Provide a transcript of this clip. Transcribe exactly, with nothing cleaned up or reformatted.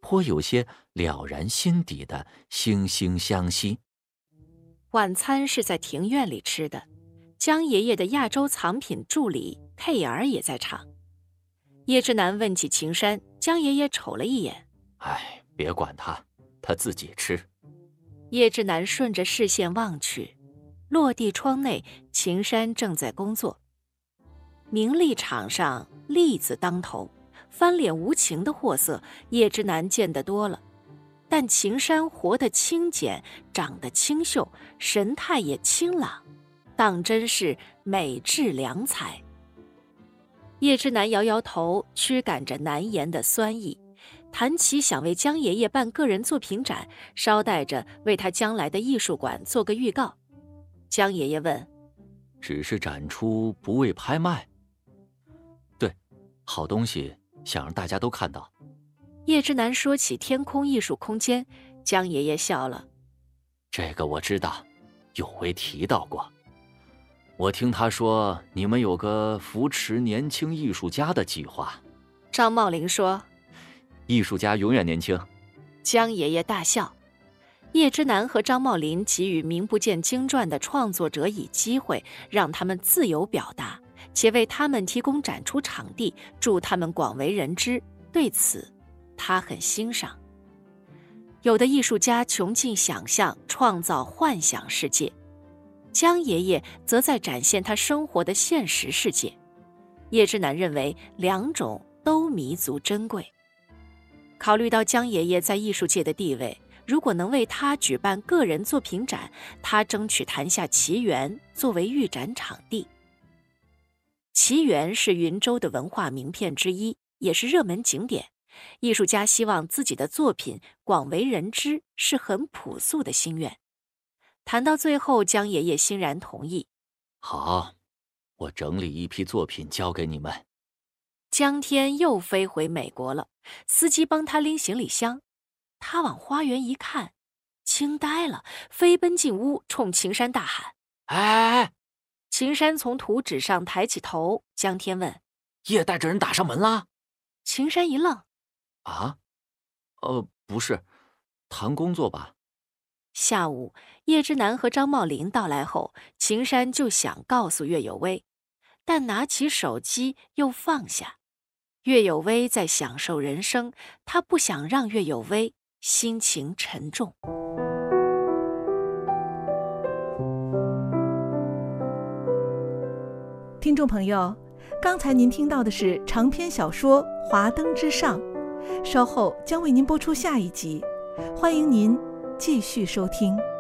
颇有些了然心底的惺惺相惜。 晚餐是在庭院里吃的，江爷爷的亚洲藏品助理佩儿也在场。叶之南问起秦山，江爷爷瞅了一眼：“ 哎，别管他，他自己吃。” 叶之南顺着视线望去，落地窗内，秦山正在工作。名利场上利字当头，翻脸无情的货色，叶之南见得多了。但秦山活得清简，长得清秀，神态也清朗，当真是美质良才。叶之南摇摇头，驱赶着难言的酸意，谈起想为江爷爷办个人作品展，捎带着为他将来的艺术馆做个预告。江爷爷问：“ 只是展出，不为拍卖？”“对，好东西想让大家都看到。” 叶之南说起天空艺术空间，江爷爷笑了：“ 这个我知道，有为提到过。我听他说你们有个扶持年轻艺术家的计划。” 张茂林说：“ 艺术家永远年轻。” 江爷爷大笑。叶之南和张茂林给予名不见经传的创作者以机会，让他们自由表达，且为他们提供展出场地，助他们广为人知。对此，他很欣赏。有的艺术家穷尽想象，创造幻想世界，江爷爷则在展现他生活的现实世界。叶之南认为两种都弥足珍贵。考虑到江爷爷在艺术界的地位，如果能为他举办个人作品展，他争取谈下奇园作为预展场地。奇园是云州的文化名片之一，也是热门景点。艺术家希望自己的作品广为人知，是很朴素的心愿。谈到最后，江爷爷欣然同意。 好，我整理一批作品交给你们。 江天又飞回美国了，司机帮他拎行李箱。他往花园一看，惊呆了，飞奔进屋，冲秦山大喊：“ 哎！” 秦山从图纸上抬起头，江天问：“ 叶带着人打上门了？” 秦山一愣：“ 啊？呃，不是，谈工作吧？” 下午，叶之南和张茂林到来后，秦山就想告诉岳有为，但拿起手机又放下。岳有为在享受人生，他不想让岳有为心情沉重。 听众朋友，刚才您听到的是长篇小说《华灯之上》，稍后将为您播出下一集，欢迎您继续收听。